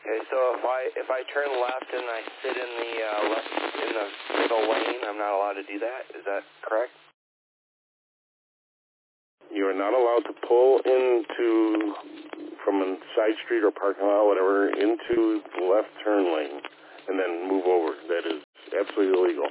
Okay, so if I turn left and I sit in the middle lane, I'm not allowed to do that. Is that correct? You are not allowed to pull from a side street or parking lot, whatever, into the left turn lane and then move over. That is absolutely illegal.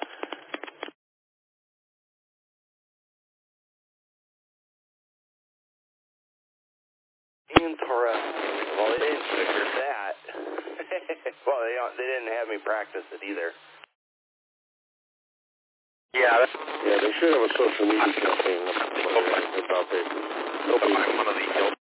Interesting. Well, they didn't figure that. Well, they didn't have me practice it either. Yeah, they should have a social media campaign about this. Nobody one of these hills.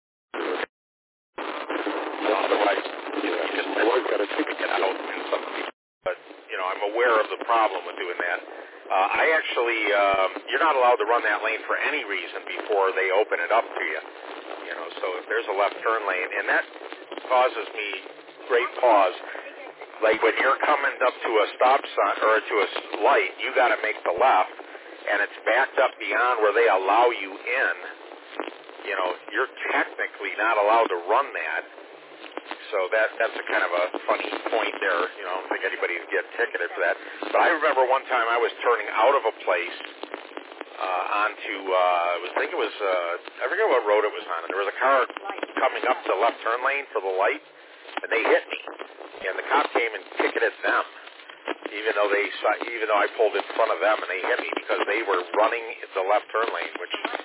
Otherwise, you just got to take it out and something. But, I'm aware of the problem with doing that. I actually, you're not allowed to run that lane for any reason before they open it up to you. So if there's a left turn lane, and that causes me great pause. Like when you're coming up to a stop sign or to a light, you got to make the left, and it's backed up beyond where they allow you in. You're technically not allowed to run that. So that's a kind of a funny point there. I don't think anybody would get ticketed for that. But I remember one time I was turning out of a place onto, I forget what road it was on. And there was a car coming up the left turn lane for the light, and they hit me. And the cop came and ticketed them, even though I pulled in front of them, and they hit me because they were running the left turn lane, which is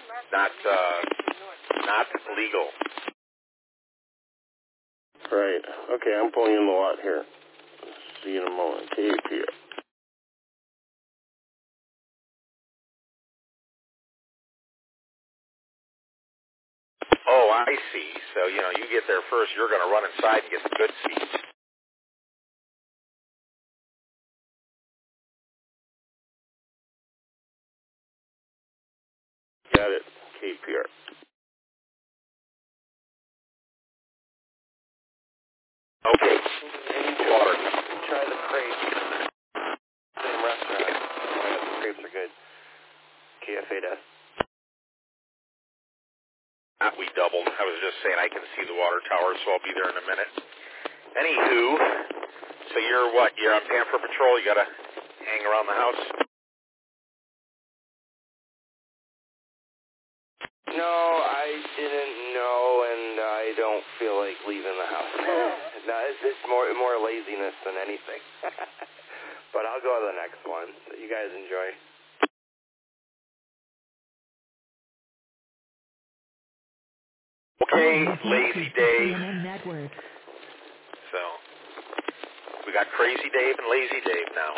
not legal. Right. Okay, I'm pulling in the lot here. See you in a moment. KAPR. Oh, I see. So, you get there first, you're going to run inside and get the good seats. Got it. KPR. Okay. Water. Try the crepes. Same restaurant. The crepes are good. KF8S. We doubled. I was just saying I can see the water tower, so I'll be there in a minute. Anywho, so you're what? You're on Pamper Patrol? You got to hang around the house? No, I didn't know, and I don't feel like leaving the house. No, it's more laziness than anything. But I'll go to the next one. So you guys enjoy. Okay, Lazy Dave. So, we got Crazy Dave and Lazy Dave now.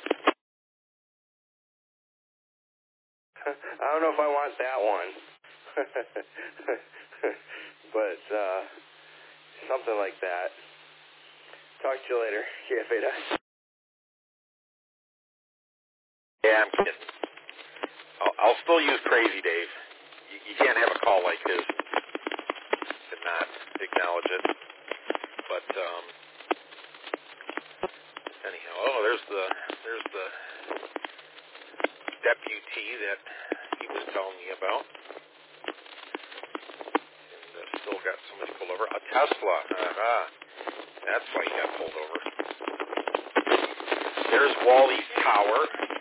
I don't know if I want that one. But, something like that. Talk to you later. KF8S. Yeah, I'm kidding. I'll still use Crazy Dave. You can't have a call like his and not acknowledge it. But anyhow, there's the deputy that he was telling me about. And still got somebody pulled over. A Tesla. That's why he got pulled over. There's Wally's Tower.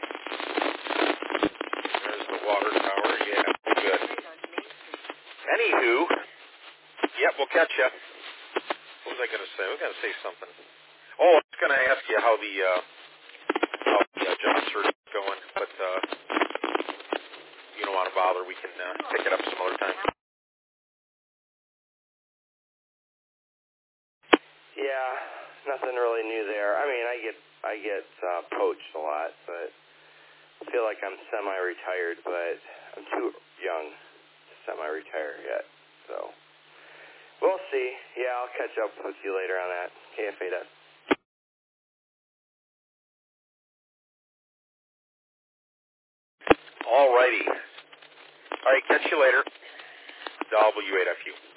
There's the water tower. Yeah, good. Anywho, yep, we'll catch you. What was I going to say? I was going to say something. Oh, I was going to ask you how the job search is going, but you don't want to bother. We can pick it up some other time. Yeah, nothing really new there. I mean, I get poached a lot, but I feel like I'm semi-retired, but I'm too young to semi-retire yet. So we'll see. Yeah, I'll catch up with you later on that. KF8S. All righty. All right, catch you later. W8FU.